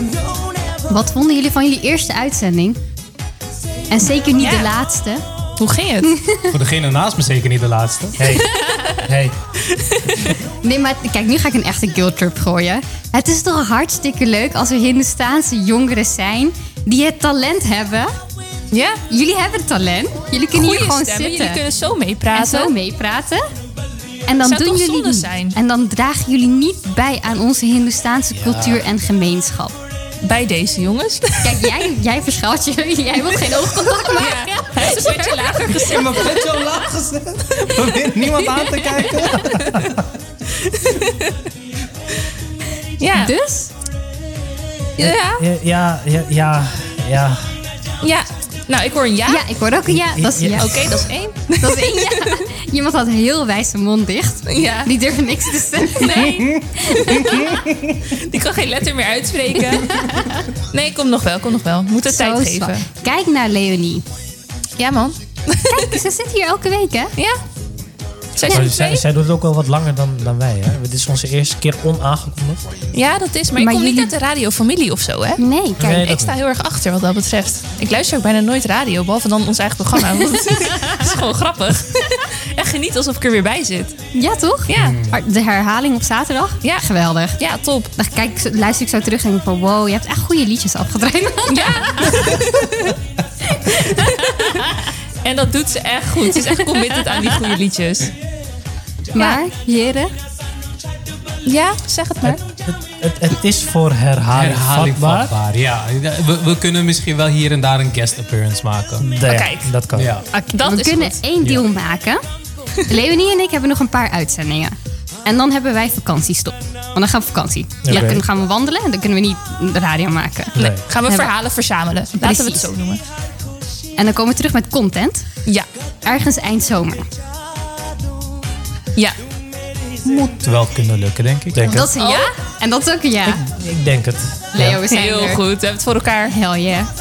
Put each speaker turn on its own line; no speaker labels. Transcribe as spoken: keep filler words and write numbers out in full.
Wat vonden jullie van jullie eerste uitzending? En zeker niet ja. de laatste.
Hoe ging het?
Voor degene naast me zeker niet de laatste. Hey. Hey.
Nee, maar kijk, nu ga ik een echte guilt trip gooien. Het is toch hartstikke leuk als er Hindoestaanse jongeren zijn die het talent hebben.
Ja.
Jullie hebben talent. Jullie kunnen
Goeie
hier gewoon
stemmen.
zitten.
Jullie kunnen zo meepraten.
En zo meepraten. En dan
Zou
doen
toch
jullie
zonde zijn?
En dan dragen jullie niet bij aan onze Hindoestaanse ja. cultuur en gemeenschap.
Bij deze jongens.
Kijk, jij, jij verschuilt je. Jij wilt geen oogcontact maken. Ja.
Hij heeft een beetje lager gezet.
Ik heb mijn pet zo laag gezet. Probeer niemand aan te kijken.
Ja.
Dus?
Ja.
Ja, ja, ja, ja. Ja.
Ja. Nou, ik hoor een ja.
Ja, ik hoor ook een ja. Dat is ja.
ja. Oké, okay, dat is één.
Dat is één ja. Iemand had heel wijs zijn mond dicht.
Ja.
Die durfde niks te zeggen.
Nee. Die kan geen letter meer uitspreken. Nee, kom nog wel, kom nog wel. Moet het tijd geven.
Zwaar. Kijk naar Leonie.
Ja, man.
Kijk, ze zit hier elke week, hè?
Ja. Zij,
ja. zij, zij doet het ook wel wat langer dan, dan wij, hè? Dit is onze eerste keer onaangekondigd.
Ja, dat is. Maar, maar ik kom jullie... niet uit de radiofamilie of zo, hè?
Nee, kijk.
Nee, ik sta heel erg achter wat dat betreft. Ik luister ook bijna nooit radio, behalve dan ons eigen programma. Want het is gewoon grappig. En geniet alsof ik er weer bij zit.
Ja, toch?
Ja.
De herhaling op zaterdag?
Ja.
Geweldig.
Ja, top.
Dan kijk, luister ik zo terug en denk van wow, je hebt echt goede liedjes afgedraaid.
Ja. En dat doet ze echt goed. Ze is echt committed aan die goede liedjes.
Maar, heren?
Ja, zeg het maar.
Het, het, het, het is voor herhaling,
herhaling
vatbaar.
vatbaar. Ja, we, we kunnen misschien wel hier en daar een guest appearance maken.
De, ja,
kijk,
dat kan.
Ja.
Okay,
dat
we
is
kunnen
goed.
één deal
ja.
maken. Leonie en ik hebben nog een paar uitzendingen. En dan hebben wij vakantiestop. Want dan gaan we vakantie.
Okay.
Dan gaan we wandelen en dan kunnen we niet de radio maken.
Nee.
Nee.
Gaan we
Hebben.
verhalen verzamelen. Laten
Precies.
we het zo noemen.
En dan komen we terug met content.
Ja.
Ergens eind zomer.
Ja.
Moet wel kunnen lukken, denk ik.
Denk
Dat is een ja. En dat is ook een ja.
Ik, ik denk het.
Leo, we zijn
Heel
er.
goed. We hebben het voor elkaar.
Hell yeah.